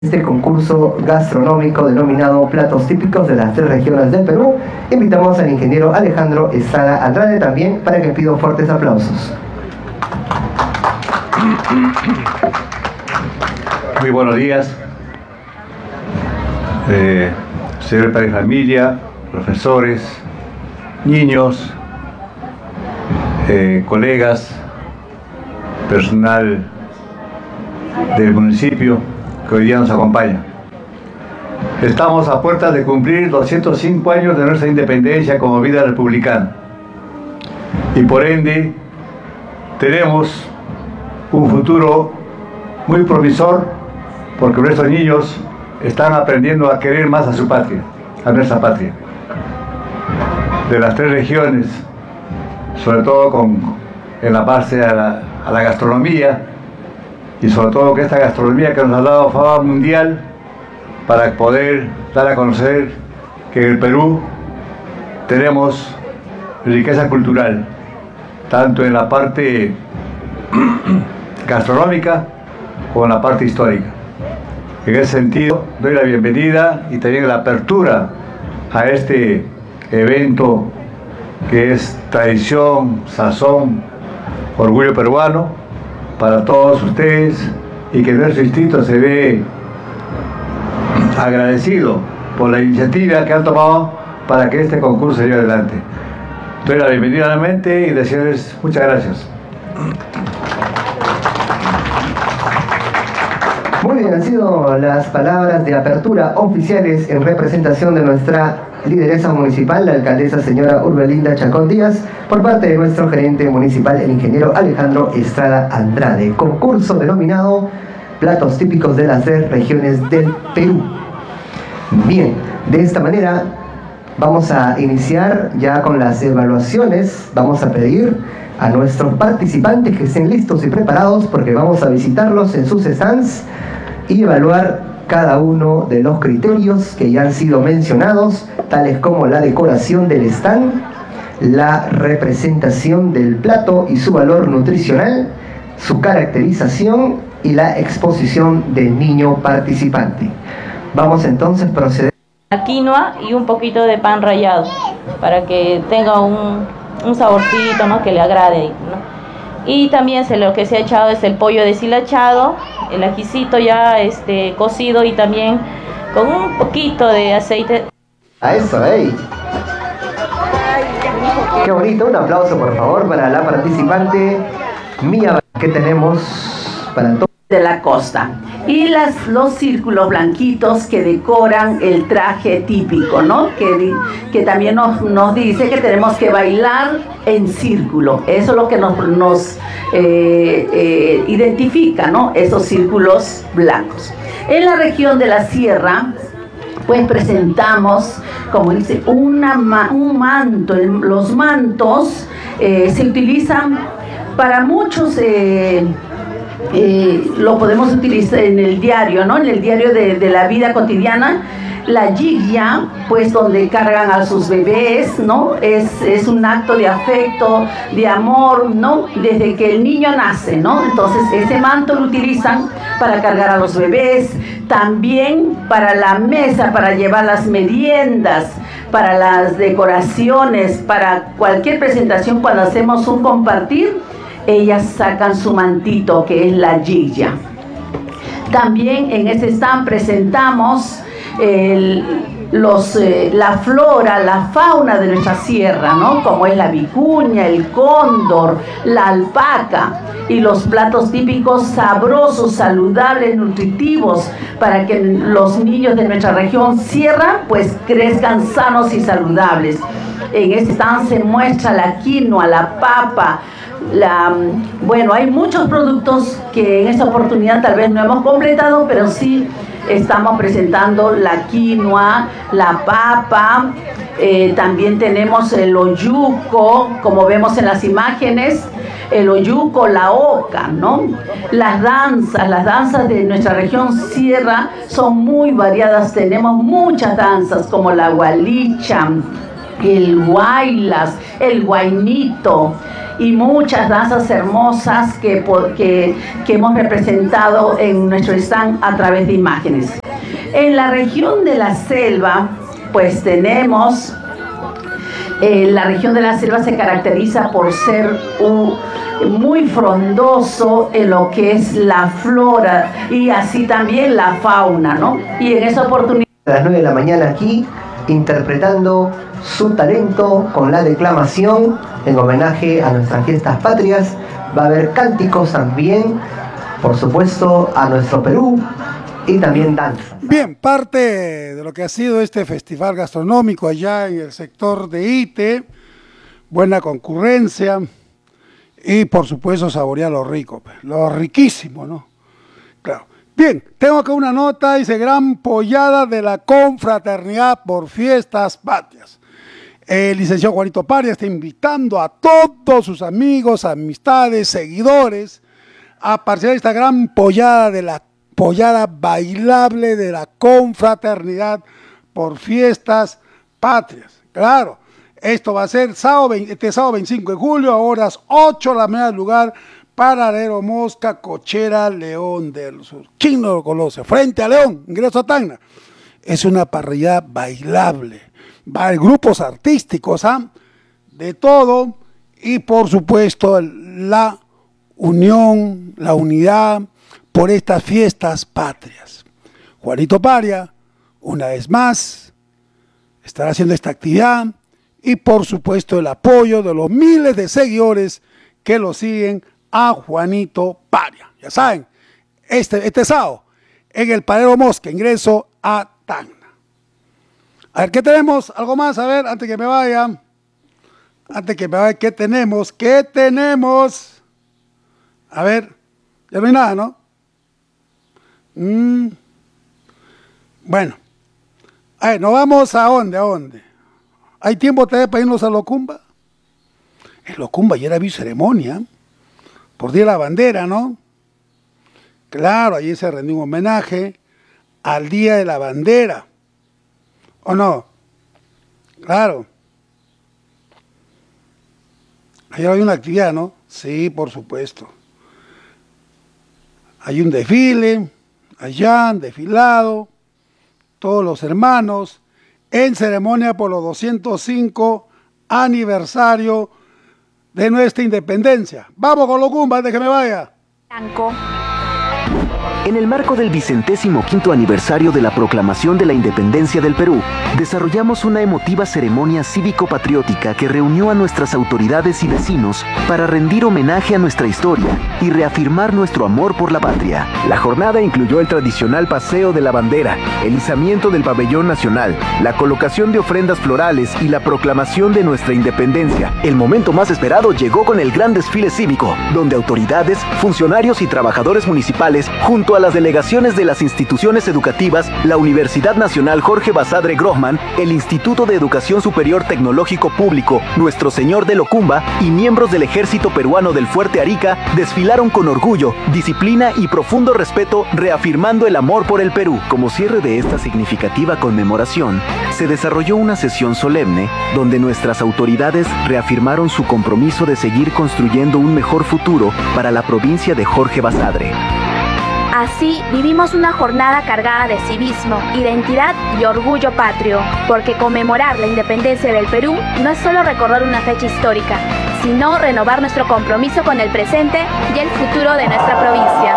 Este concurso gastronómico denominado Platos Típicos de las 3 regiones del Perú. Invitamos al ingeniero Alejandro Estrada Andrade también para que pidan fuertes aplausos. Muy buenos días, señor padre de familia, profesores, niños, colegas, personal del municipio que hoy día nos acompaña. Estamos a puertas de cumplir 205 años de nuestra independencia como vida republicana y por ende tenemos un futuro muy promisor porque nuestros niños están aprendiendo a querer más a su patria, a nuestra patria. De las 3 regiones, sobre todo en la base a la gastronomía, y sobre todo que esta gastronomía que nos ha dado fama mundial para poder dar a conocer que en el Perú tenemos riqueza cultural, tanto en la parte gastronómica como en la parte histórica. En ese sentido, doy la bienvenida y también la apertura a este evento que es tradición, sazón, orgullo peruano para todos ustedes, y que nuestro distrito se ve agradecido por la iniciativa que han tomado para que este concurso se lleve adelante. Doy la bienvenida nuevamente y desearles muchas gracias. Muy bien, han sido las palabras de apertura oficiales en representación de nuestra lideresa municipal, la alcaldesa señora Urbelinda Chacón Díaz, por parte de nuestro gerente municipal, el ingeniero Alejandro Estrada Andrade. Concurso denominado Platos Típicos de las 3 regiones del Perú. Bien, de esta manera vamos a iniciar ya con las evaluaciones. Vamos a pedir a nuestros participantes que estén listos y preparados porque vamos a visitarlos en sus stands y evaluar cada uno de los criterios que ya han sido mencionados, tales como la decoración del stand, la representación del plato y su valor nutricional, su caracterización y la exposición del niño participante. Vamos entonces a proceder. La quinoa y un poquito de pan rallado para que tenga un saborcito, ¿no?, que le agrade, ¿no? Y también lo que se ha echado es el pollo deshilachado, el ajicito ya cocido y también con un poquito de aceite. A eso, ¡ey! Qué bonito, un aplauso por favor para la participante Mía, que tenemos para todos. De la costa, y los círculos blanquitos que decoran el traje típico, ¿no? Que también nos dice que tenemos que bailar en círculo. Eso es lo que nos identifica, ¿no? Esos círculos blancos. En la región de la sierra, pues presentamos, como dice, un manto. Los mantos se utilizan para muchos. Lo podemos utilizar en el diario, ¿no? En el diario de la vida cotidiana. La yigya, pues donde cargan a sus bebés, ¿no? Es un acto de afecto, de amor, ¿no? Desde que el niño nace, ¿no? Entonces ese manto lo utilizan para cargar a los bebés, también para la mesa, para llevar las meriendas, para las decoraciones, para cualquier presentación. Cuando hacemos un compartir, ellas sacan su mantito, que es la yigya. También en ese stand presentamos la flora, la fauna de nuestra sierra, ¿no? Como es la vicuña, el cóndor, la alpaca, y los platos típicos sabrosos, saludables, nutritivos, para que los niños de nuestra región sierra pues crezcan sanos y saludables. En este stand se muestra la quinoa, la papa, bueno, hay muchos productos que en esta oportunidad tal vez no hemos completado, pero sí estamos presentando la quinoa, la papa, también tenemos el oyuco, como vemos en las imágenes, el oyuco, la oca, ¿no? Las danzas de nuestra región sierra son muy variadas, tenemos muchas danzas como la gualicha, el guaylas, el guainito y muchas danzas hermosas que hemos representado en nuestro stand a través de imágenes. En la región de la selva, pues tenemos, la región de la selva se caracteriza por ser muy frondoso en lo que es la flora y así también la fauna, ¿no? Y en esa oportunidad... A las 9 de la mañana aquí, interpretando su talento con la declamación en homenaje a nuestras fiestas patrias. Va a haber cánticos también, por supuesto, a nuestro Perú y también danza. Bien, parte de lo que ha sido este festival gastronómico allá en el sector de Ite, buena concurrencia y por supuesto saborear lo rico, lo riquísimo, ¿no? Claro. Bien, tengo acá una nota, dice gran pollada de la confraternidad por fiestas patrias. El licenciado Juanito Paria está invitando a todos sus amigos, amistades, seguidores a participar de esta gran pollada de la pollada bailable de la confraternidad por fiestas patrias. Claro, esto va a ser este sábado 25 de julio a horas 8 de la mañana, lugar Paradero Mosca, Cochera, León del Sur. ¿Quién no lo conoce? Frente a León, ingreso a Tacna. Es una parrilla bailable. Va a haber grupos artísticos, de todo, y por supuesto la unión, la unidad por estas fiestas patrias. Juanito Paria, una vez más, estará haciendo esta actividad y por supuesto el apoyo de los miles de seguidores que lo siguen a Juanito Paria. Ya saben, este sábado en el Paradero Mosca, ingreso a Tacna. A ver, ¿qué tenemos? ¿Algo más? A ver, antes que me vaya. ¿Qué tenemos? ¿Qué tenemos? A ver, ya no hay nada, ¿no? Bueno. A ver, ¿nos vamos a dónde? ¿A dónde? ¿Hay tiempo todavía para irnos a Locumba? En Locumba ayer había ceremonia por Día de la Bandera, ¿no? Claro, allí se rendió un homenaje al Día de la Bandera. ¿O no? Claro. Ayer hay una actividad, ¿no? Sí, por supuesto. Hay un desfile, allá han desfilado, todos los hermanos, en ceremonia por los 205 aniversario de nuestra independencia. Vamos con Locumba, antes que me vaya. Blanco. En el marco del 25º aniversario de la proclamación de la independencia del Perú, desarrollamos una emotiva ceremonia cívico-patriótica que reunió a nuestras autoridades y vecinos para rendir homenaje a nuestra historia y reafirmar nuestro amor por la patria. La jornada incluyó el tradicional paseo de la bandera, el izamiento del pabellón nacional, la colocación de ofrendas florales y la proclamación de nuestra independencia. El momento más esperado llegó con el gran desfile cívico, donde autoridades, funcionarios y trabajadores municipales, junto a las delegaciones de las instituciones educativas, la Universidad Nacional Jorge Basadre Grohman, el Instituto de Educación Superior Tecnológico Público, Nuestro Señor de Locumba y miembros del Ejército Peruano del Fuerte Arica desfilaron con orgullo, disciplina y profundo respeto, reafirmando el amor por el Perú. Como cierre de esta significativa conmemoración, se desarrolló una sesión solemne donde nuestras autoridades reafirmaron su compromiso de seguir construyendo un mejor futuro para la provincia de Jorge Basadre. Así vivimos una jornada cargada de civismo, identidad y orgullo patrio, porque conmemorar la independencia del Perú no es solo recordar una fecha histórica, sino renovar nuestro compromiso con el presente y el futuro de nuestra provincia.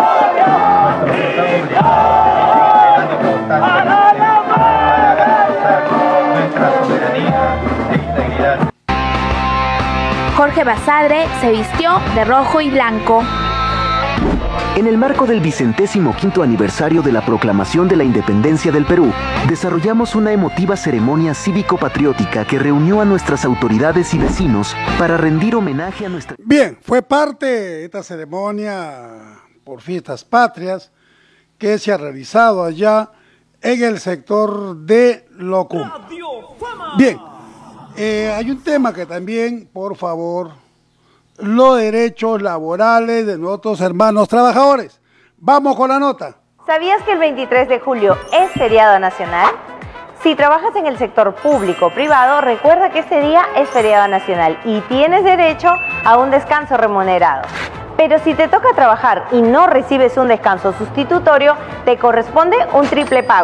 Jorge Basadre se vistió de rojo y blanco. En el marco del 25º aniversario de la proclamación de la independencia del Perú, desarrollamos una emotiva ceremonia cívico-patriótica que reunió a nuestras autoridades y vecinos para rendir homenaje a nuestra... Bien, fue parte de esta ceremonia por fiestas patrias que se ha realizado allá en el sector de Locumba. Bien, hay un tema que también, por favor, los derechos laborales de nuestros hermanos trabajadores. Vamos con la nota. ¿Sabías que el 23 de julio es feriado nacional? Si trabajas en el sector público o privado, recuerda que este día es feriado nacional y tienes derecho a un descanso remunerado. Pero si te toca trabajar y no recibes un descanso sustitutorio, te corresponde un triple pago.